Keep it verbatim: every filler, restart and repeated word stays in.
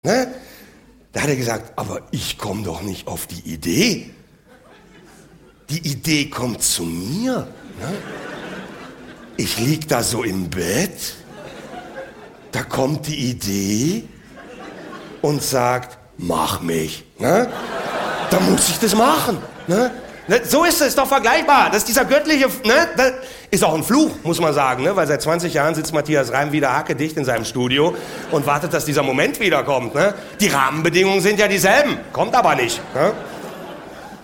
Ne? Da hat er gesagt, aber ich komme doch nicht auf die Idee. Die Idee kommt zu mir. Ne? Ich lieg da so im Bett, da kommt die Idee und sagt, mach mich. Ne? Da muss ich das machen. Ne? So ist es, doch vergleichbar. Das ist dieser göttliche, ne? Das ist auch ein Fluch, muss man sagen, ne? Weil seit zwanzig Jahren sitzt Matthias Reim wieder hakedicht in seinem Studio und wartet, dass dieser Moment wiederkommt. Ne? Die Rahmenbedingungen sind ja dieselben, kommt aber nicht. Ne?